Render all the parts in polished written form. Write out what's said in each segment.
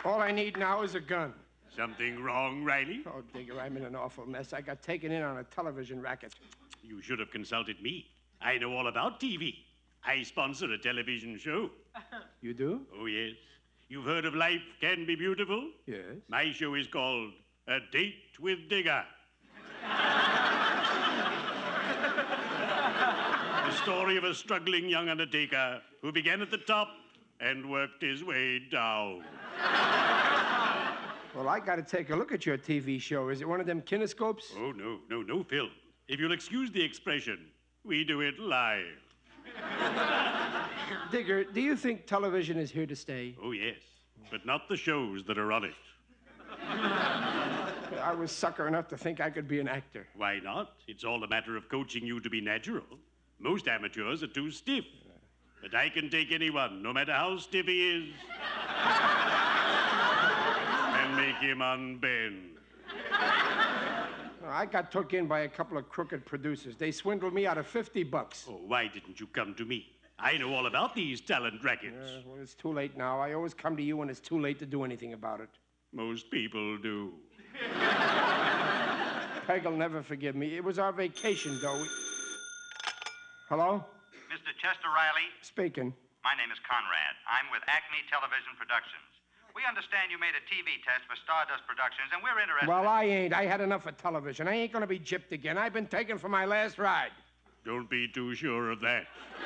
All I need now is a gun. Something wrong, Riley? Oh, Digger, I'm in an awful mess. I got taken in on a television racket. You should have consulted me. I know all about TV. I sponsor a television show. You do? Oh, yes. You've heard of Life Can Be Beautiful? Yes. My show is called A Date with Digger. The story of a struggling young undertaker who began at the top and worked his way down. Well, I got to take a look at your TV show. Is it one of them kinescopes? Oh, no film. If you'll excuse the expression, we do it live. Digger, do you think television is here to stay? Oh, yes, but not the shows that are on it. I was sucker enough to think I could be an actor. Why not? It's all a matter of coaching you to be natural. Most amateurs are too stiff. But I can take anyone, no matter how stiff he is, and make him unbend. I got took in by a couple of crooked producers. They swindled me out of $50. Oh, why didn't you come to me? I know all about these talent rackets. Well, it's too late now. I always come to you when it's too late to do anything about it. Most people do. Peg will never forgive me. It was our vacation, though. Hello? Mr. Chester Riley? Speaking. My name is Conrad. I'm with Acme Television Productions. We understand you made a TV test for Stardust Productions, and we're interested... Well, I ain't. I had enough of television. I ain't gonna be gypped again. I've been taken for my last ride. Don't be too sure of that.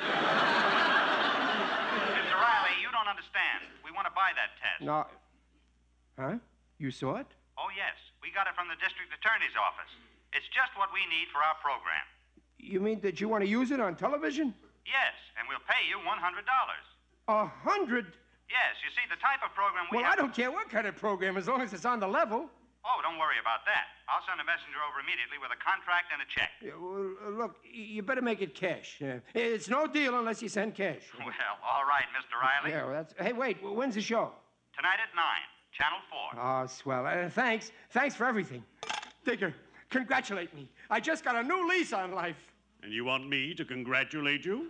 Mr. Riley, you don't understand. We want to buy that test. No. Huh? You saw it? Oh, yes. We got it from the district attorney's office. It's just what we need for our program. You mean that you want to use it on television? Yes, and we'll pay you $100. 100? Yes, you see, the type of program we Well, have... I don't care what kind of program, as long as it's on the level. Oh, don't worry about that. I'll send a messenger over immediately with a contract and a check. Yeah, well, look, you better make it cash. It's no deal unless you send cash. Well, all right, Mr. Riley. Yeah, well, that's... Hey, wait, when's the show? Tonight at 9, Channel 4. Oh, swell. Thanks. Thanks for everything. Digger, congratulate me. I just got a new lease on life. And you want me to congratulate you?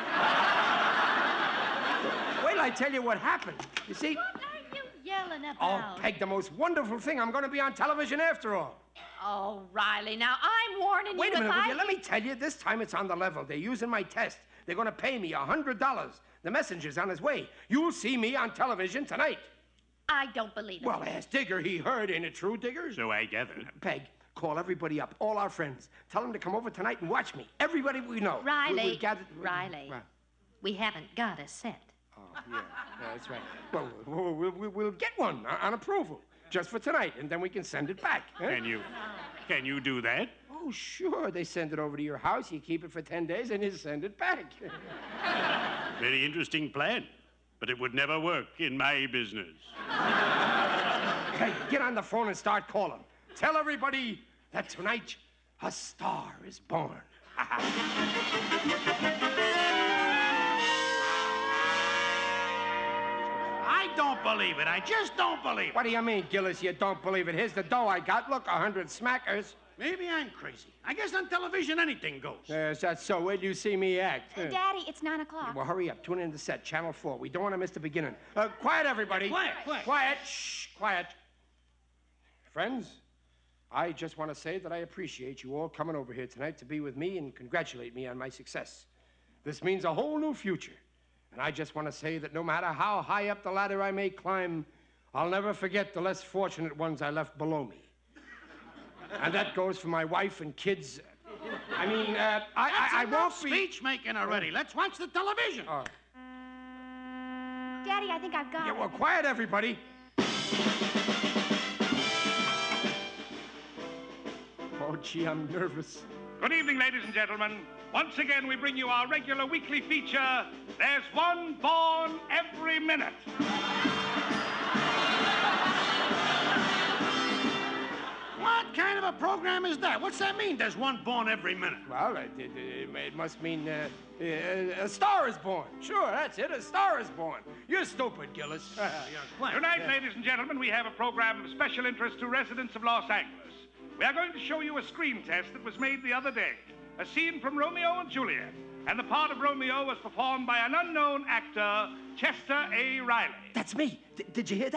Wait till I tell you what happened. You see... What are you yelling about? Oh, Peg, the most wonderful thing. I'm going to be on television after all. Oh, Riley, now I'm warning you. Wait a minute, will you? Let me tell you, this time it's on the level. They're using my test. They're going to pay me $100. The messenger's on his way. You'll see me on television tonight. I don't believe it. Well, ask Digger. He heard. Ain't it true, Digger? So I gathered. Peg, call everybody up, all our friends. Tell them to come over tonight and watch me. Everybody we know. Riley, We'll gather... Riley, Right. we haven't got a set. Oh, yeah, that's right. Well, we'll get one on approval, just for tonight, and then we can send it back. Huh? Can you do that? Oh, sure. They send it over to your house, you keep it for 10 days, and you send it back. Very interesting plan, but it would never work in my business. Hey, get on the phone and start calling. Tell everybody that tonight a star is born. I don't believe it. I just don't believe it. What do you mean, Gillis? You don't believe it? Here's the dough I got. Look, 100 smackers. Maybe I'm crazy. I guess on television anything goes. Yes, that's so. Where do you see me act? Daddy, it's 9 o'clock. Well, hurry up. Tune in to set, Channel 4. We don't want to miss the beginning. Quiet, everybody. Quiet, quiet. Quiet. Shh, quiet. Friends, I just want to say that I appreciate you all coming over here tonight to be with me and congratulate me on my success. This means a whole new future. And I just want to say that no matter how high up the ladder I may climb, I'll never forget the less fortunate ones I left below me. And that goes for my wife and kids. I mean, I won't be... speech making already. Let's watch the television. Daddy, I think I've got Yeah, it. well, quiet, everybody. Oh, gee, I'm nervous. Good evening, ladies and gentlemen. Once again, we bring you our regular weekly feature, There's One Born Every Minute. What kind of a program is that? What's that mean, there's one born every minute? Well, it must mean a star is born. Sure, that's it. A star is born. You're stupid, Gillis. Tonight, ladies and gentlemen, we have a program of special interest to residents of Los Angeles. We are going to show you a screen test that was made the other day. A scene from Romeo and Juliet. And the part of Romeo was performed by an unknown actor, Chester A. Riley. That's me. Did you hear that?